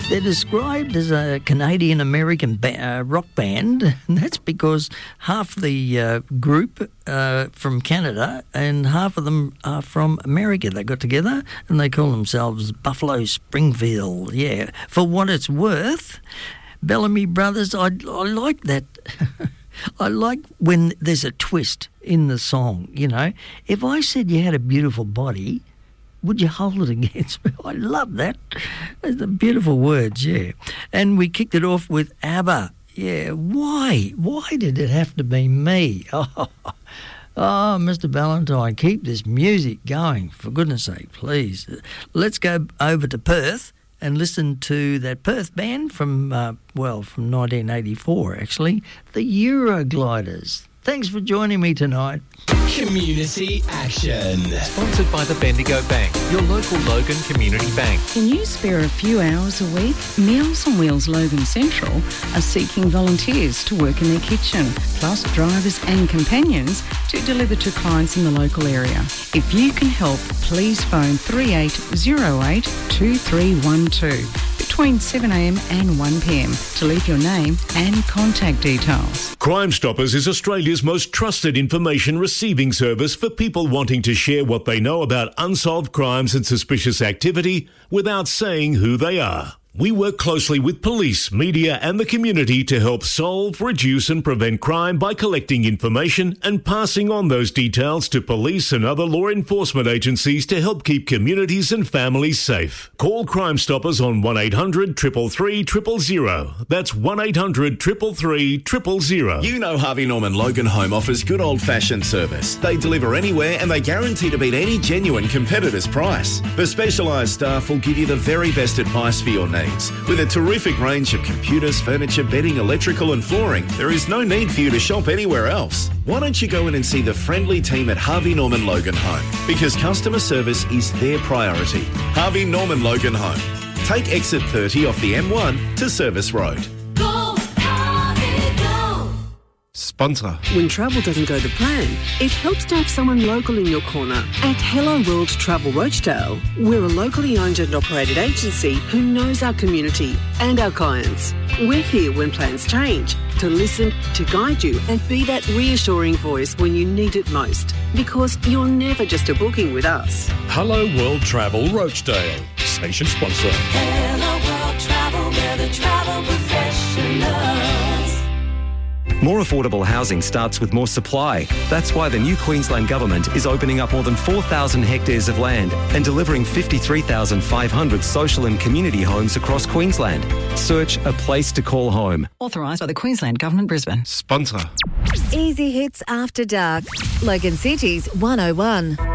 They're described as a Canadian-American rock band, and that's because half the group from Canada and half of them are from America. They got together and they call themselves Buffalo Springfield. Yeah, for what it's worth, Bellamy Brothers, I like that. I like when there's a twist in the song, you know. If I said you had a beautiful body, would you hold it against me? I love that. The beautiful words, yeah. And we kicked it off with ABBA. Yeah, why? Why did it have to be me? Oh, Mr. Ballantyne, keep this music going, for goodness sake, please. Let's go over to Perth and listen to that Perth band from 1984, actually, the Eurogliders. Thanks for joining me tonight. Community Action. Sponsored by the Bendigo Bank, your local Logan Community Bank. Can you spare a few hours a week? Meals on Wheels Logan Central are seeking volunteers to work in their kitchen, plus drivers and companions to deliver to clients in the local area. If you can help, please phone 3808 2312 between 7am and 1pm to leave your name and contact details. Crime Stoppers is Australia's most trusted information receiving service for people wanting to share what they know about unsolved crimes and suspicious activity without saying who they are. We work closely with police, media and the community to help solve, reduce and prevent crime by collecting information and passing on those details to police and other law enforcement agencies to help keep communities and families safe. Call Crime Stoppers on 1800 333 000. That's 1800 333 000. You know Harvey Norman Logan Home offers good old-fashioned service. They deliver anywhere and they guarantee to beat any genuine competitor's price. The specialised staff will give you the very best advice for your needs. With a terrific range of computers, furniture, bedding, electrical and flooring, there is no need for you to shop anywhere else. Why don't you go in and see the friendly team at Harvey Norman Logan Home? Because customer service is their priority. Harvey Norman Logan Home. Take exit 30 off the M1 to Service Road. Sponsor. When travel doesn't go to plan, it helps to have someone local in your corner. At Hello World Travel Rochdale, we're a locally owned and operated agency who knows our community and our clients. We're here when plans change, to listen, to guide you and be that reassuring voice when you need it most. Because you're never just a booking with us. Hello World Travel Rochdale. Station sponsor. Hello World Travel, we're the travel professionals. More affordable housing starts with more supply. That's why the new Queensland Government is opening up more than 4,000 hectares of land and delivering 53,500 social and community homes across Queensland. Search a place to call home. Authorised by the Queensland Government, Brisbane. Sponsor. Easy Hits After Dark. Logan City's 101.